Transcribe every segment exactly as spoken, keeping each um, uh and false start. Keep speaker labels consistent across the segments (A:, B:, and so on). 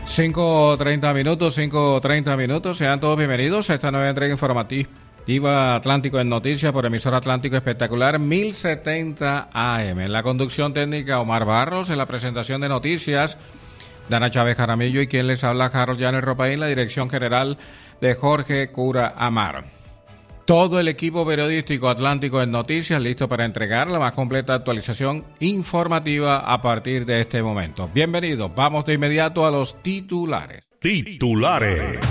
A: cinco treinta minutos, cinco treinta minutos. Sean todos bienvenidos a esta nueva entrega informativa Atlántico en Noticias por emisora Atlántico Espectacular mil setenta A M. En la conducción técnica Omar Barros, en la presentación de noticias Dana Chávez Jaramillo y quien les habla Harold Llanes Ropaín, la dirección general de Jorge Cura Amar. Todo el equipo periodístico Atlántico en Noticias listo para entregar la más completa actualización informativa a partir de este momento. Bienvenidos, vamos de inmediato a los titulares.
B: Titulares.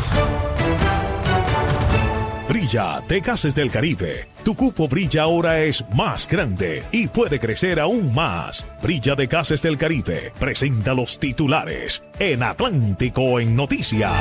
B: Brilla de Gases del Caribe. Tu cupo Brilla ahora es más grande y puede crecer aún más. Brilla de Gases del Caribe presenta los titulares en Atlántico en Noticias.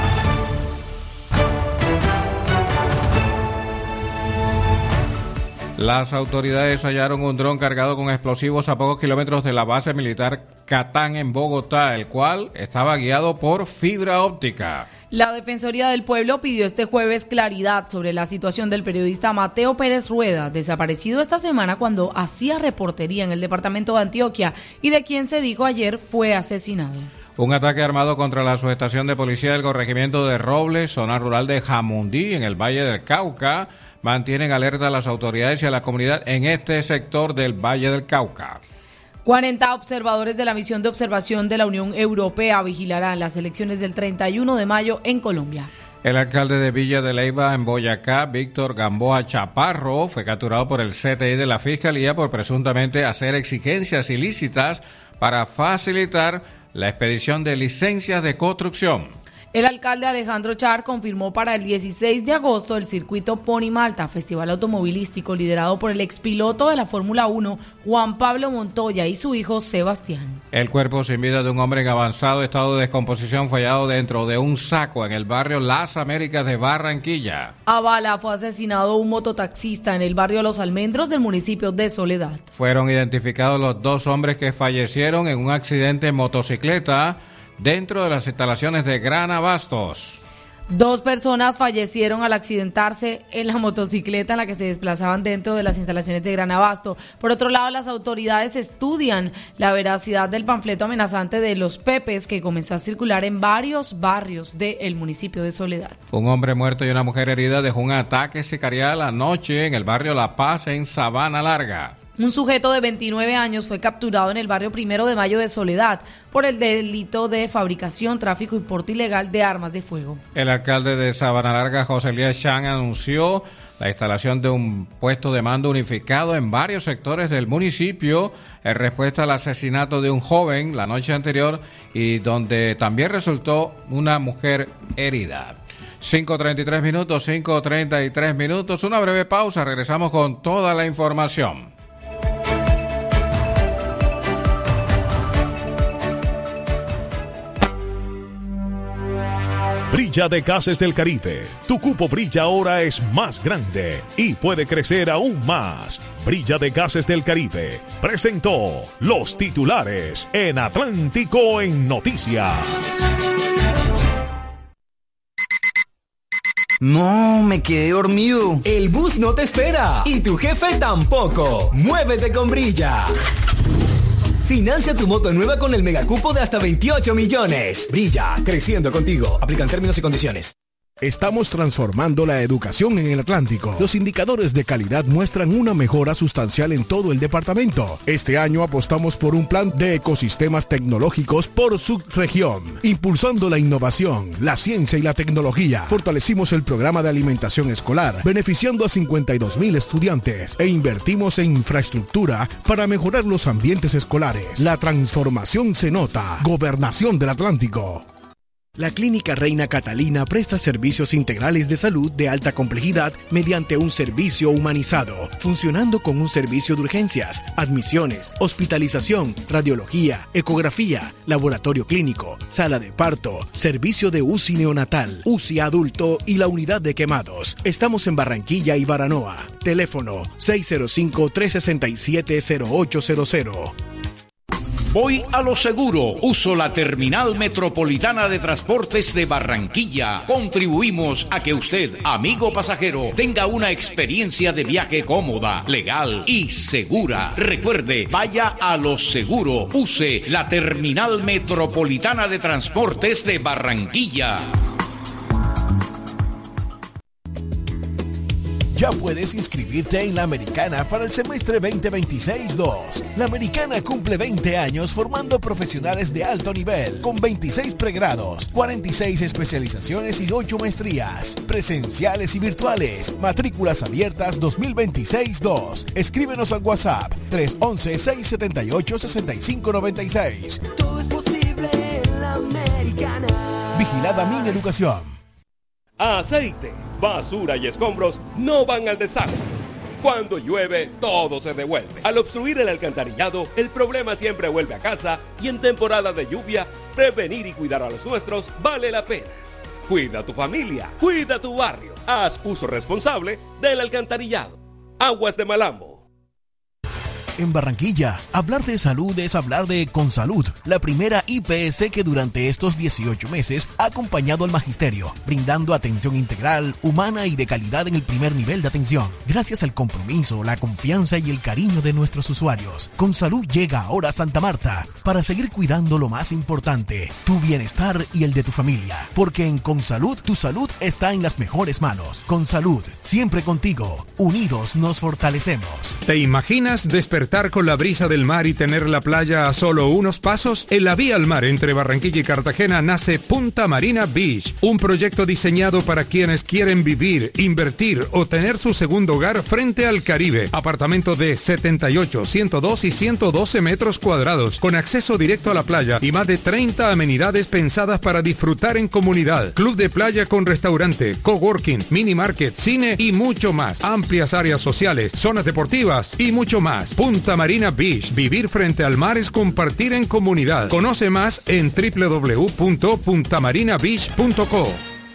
A: Las autoridades hallaron un dron cargado con explosivos a pocos kilómetros de la base militar Catán en Bogotá, el cual estaba guiado por fibra óptica.
C: La Defensoría del Pueblo pidió este jueves claridad sobre la situación del periodista Mateo Pérez Rueda, desaparecido esta semana cuando hacía reportería en el departamento de Antioquia y de quien se dijo ayer fue asesinado.
A: Un ataque armado contra la subestación de policía del corregimiento de Robles, zona rural de Jamundí, en el Valle del Cauca, mantienen alerta a las autoridades y a la comunidad en este sector del Valle del Cauca.
C: cuarenta observadores de la misión de observación de la Unión Europea vigilarán las elecciones del treinta y uno de mayo en Colombia.
A: El alcalde de Villa de Leyva, en Boyacá, Víctor Gamboa Chaparro, fue capturado por el C T I de la Fiscalía por presuntamente hacer exigencias ilícitas para facilitar la expedición de licencias de construcción.
C: El alcalde Alejandro Char confirmó para el dieciséis de agosto el circuito Pony Malta, festival automovilístico liderado por el expiloto de la Fórmula uno, Juan Pablo Montoya, y su hijo Sebastián.
A: El cuerpo sin vida de un hombre en avanzado estado de descomposición fue hallado dentro de un saco en el barrio Las Américas de Barranquilla.
C: A bala fue asesinado un mototaxista en el barrio Los Almendros del municipio de Soledad.
A: Fueron identificados los dos hombres que fallecieron en un accidente en motocicleta dentro de las instalaciones de Gran Abastos.
C: Dos personas fallecieron al accidentarse en la motocicleta en la que se desplazaban dentro de las instalaciones de Gran Abasto. Por otro lado, las autoridades estudian la veracidad del panfleto amenazante de los Pepes que comenzó a circular en varios barrios del municipio de Soledad.
A: Un hombre muerto y una mujer herida dejó un ataque sicarial anoche en el barrio La Paz, en Sabana Larga.
C: Un sujeto de veintinueve años fue capturado en el barrio Primero de Mayo de Soledad por el delito de fabricación, tráfico y porte ilegal de armas de fuego.
A: El alcalde de Sabana Larga, José Elías Chan, anunció la instalación de un puesto de mando unificado en varios sectores del municipio en respuesta al asesinato de un joven la noche anterior y donde también resultó una mujer herida. cinco treinta y tres minutos, cinco treinta y tres minutos, una breve pausa, regresamos con toda la información.
B: Brilla de Gases del Caribe. Tu cupo Brilla ahora es más grande y puede crecer aún más. Brilla de Gases del Caribe presentó los titulares en Atlántico en Noticias.
D: No, me quedé dormido.
E: El bus no te espera y tu jefe tampoco. Muévete con Brilla. Financia tu moto nueva con el megacupo de hasta veintiocho millones. Brilla, creciendo contigo. Aplican términos y condiciones.
F: Estamos transformando la educación en el Atlántico. Los indicadores de calidad muestran una mejora sustancial en todo el departamento. Este año apostamos por un plan de ecosistemas tecnológicos por subregión, impulsando la innovación, la ciencia y la tecnología. Fortalecimos el programa de alimentación escolar, beneficiando a cincuenta y dos mil estudiantes, e invertimos en infraestructura para mejorar los ambientes escolares. La transformación se nota. Gobernación del Atlántico. La Clínica Reina Catalina presta servicios integrales de salud de alta complejidad mediante un servicio humanizado, funcionando con un servicio de urgencias, admisiones, hospitalización, radiología, ecografía, laboratorio clínico, sala de parto, servicio de U C I neonatal, U C I adulto y la unidad de quemados. Estamos en Barranquilla y Baranoa. Teléfono seis cero cinco, tres seis siete, cero ocho cero cero.
G: Voy a lo seguro. Uso la Terminal Metropolitana de Transportes de Barranquilla. Contribuimos a que usted, amigo pasajero, tenga una experiencia de viaje cómoda, legal y segura. Recuerde, vaya a lo seguro. Use la Terminal Metropolitana de Transportes de Barranquilla.
F: Ya puedes inscribirte en la Americana para el semestre veinte veintiséis dos. La Americana cumple veinte años formando profesionales de alto nivel, con veintiséis pregrados, cuarenta y seis especializaciones y ocho maestrías, presenciales y virtuales. Matrículas abiertas dos mil veintiséis dos. Escríbenos al WhatsApp tres once, seis setenta y ocho, sesenta y cinco noventa y seis.
H: Todo es posible en la Americana.
F: Vigilada Mineducación.
I: Aceite, basura y escombros no van al desagüe. Cuando llueve, todo se devuelve. Al obstruir el alcantarillado, el problema siempre vuelve a casa y en temporada de lluvia, prevenir y cuidar a los nuestros vale la pena. Cuida a tu familia, cuida a tu barrio. Haz uso responsable del alcantarillado. Aguas de Malambo.
F: En Barranquilla, hablar de salud es hablar de Consalud, la primera I P S que durante estos dieciocho meses ha acompañado al magisterio, brindando atención integral, humana y de calidad en el primer nivel de atención. Gracias al compromiso, la confianza y el cariño de nuestros usuarios, Consalud llega ahora a Santa Marta para seguir cuidando lo más importante, tu bienestar y el de tu familia. Porque en Consalud, tu salud está en las mejores manos. Consalud, siempre contigo. Unidos nos fortalecemos.
J: ¿Te imaginas despertar con la brisa del mar y tener la playa a solo unos pasos? En la vía al mar entre Barranquilla y Cartagena nace Punta Marina Beach, un proyecto diseñado para quienes quieren vivir, invertir o tener su segundo hogar frente al Caribe. Apartamento de setenta y ocho, ciento dos y ciento doce metros cuadrados, con acceso directo a la playa y más de treinta amenidades pensadas para disfrutar en comunidad. Club de playa con restaurante, coworking, mini market, cine y mucho más. Amplias áreas sociales, zonas deportivas y mucho más. Punta Marina Beach. Vivir frente al mar es compartir en comunidad. Conoce más en doble u doble u doble u punto punta marina beach punto co.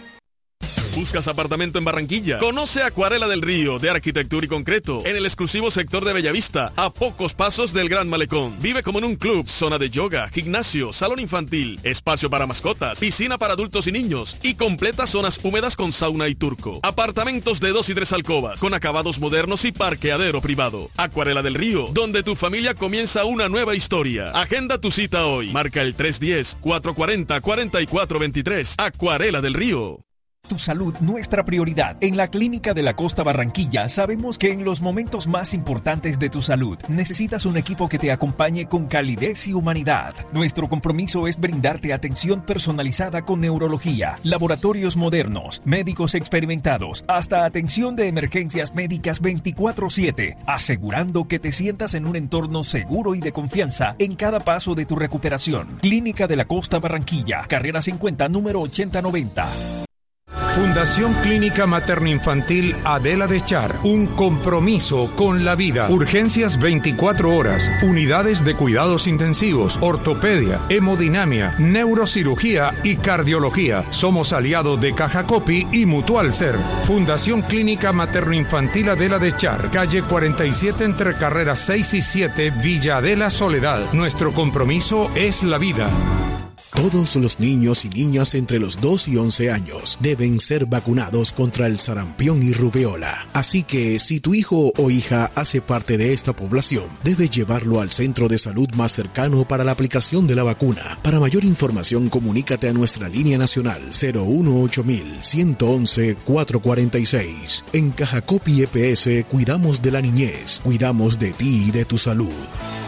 K: ¿Buscas apartamento en Barranquilla? Conoce Acuarela del Río, de arquitectura y concreto, en el exclusivo sector de Bellavista, a pocos pasos del Gran Malecón. Vive como en un club, zona de yoga, gimnasio, salón infantil, espacio para mascotas, piscina para adultos y niños, y completas zonas húmedas con sauna y turco. Apartamentos de dos y tres alcobas, con acabados modernos y parqueadero privado. Acuarela del Río, donde tu familia comienza una nueva historia. Agenda tu cita hoy. Marca el tres uno cero, cuatro cuatro cero, cuatro cuatro dos tres. Acuarela del Río.
L: Tu salud, nuestra prioridad. En la Clínica de la Costa Barranquilla sabemos que en los momentos más importantes de tu salud necesitas un equipo que te acompañe con calidez y humanidad. Nuestro compromiso es brindarte atención personalizada con neurología, laboratorios modernos, médicos experimentados, hasta atención de emergencias médicas veinticuatro siete, asegurando que te sientas en un entorno seguro y de confianza en cada paso de tu recuperación. Clínica de la Costa Barranquilla, carrera cincuenta, número ochenta noventa.
J: Fundación Clínica Materno-Infantil Adela de Char, un compromiso con la vida. Urgencias veinticuatro horas, unidades de cuidados intensivos, ortopedia, hemodinamia, neurocirugía y cardiología. Somos aliados de Caja Copi y Mutual Ser. Fundación Clínica Materno-Infantil Adela de Char, calle cuarenta y siete entre carreras seis y siete, Villa Adela Soledad. Nuestro compromiso es la vida.
F: Todos los niños y niñas entre los dos y once años deben ser vacunados contra el sarampión y rubeola. Así que si tu hijo o hija hace parte de esta población, debes llevarlo al centro de salud más cercano para la aplicación de la vacuna. Para mayor información, comunícate a nuestra línea nacional cero uno ocho mil, ciento once, cuatrocientos cuarenta y seis. En Caja Copi E P S cuidamos de la niñez, cuidamos de ti y de tu salud.